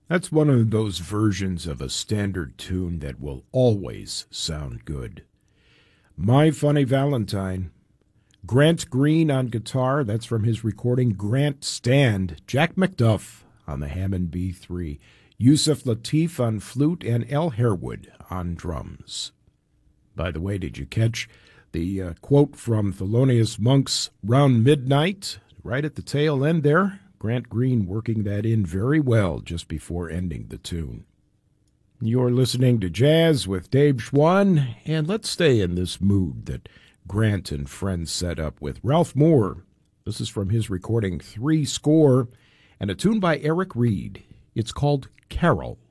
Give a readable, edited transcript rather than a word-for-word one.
That's one of those versions of a standard tune that will always sound good. My Funny Valentine. Grant Green on guitar, that's from his recording Grant Stand. Jack McDuff on the Hammond B3. Yusuf Lateef on flute and Al Harewood on drums. By the way, did you catch the quote from Thelonious Monk's Round Midnight? Right at the tail end there. Grant Green working that in very well just before ending the tune. You're listening to Jazz with Dave Schwann, and let's stay in this mood that Grant and friends set up with Ralph Moore. This is from his recording Three Score, and a tune by Eric Reed. It's called Carol.